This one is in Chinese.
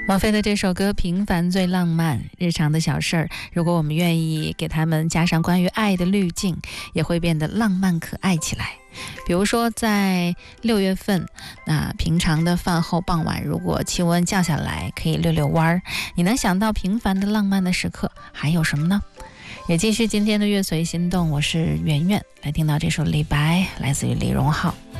王菲的这首歌《平凡最浪漫》，日常的小事儿，如果我们愿意给他们加上关于爱的滤镜，也会变得浪漫可爱起来。比如说在6月份，那平常的饭后傍晚，如果气温降下来，可以溜溜弯儿，你能想到平凡的浪漫的时刻还有什么呢？也继续今天的乐随心动，我是圆圆，来听到这首李白，来自于李荣浩。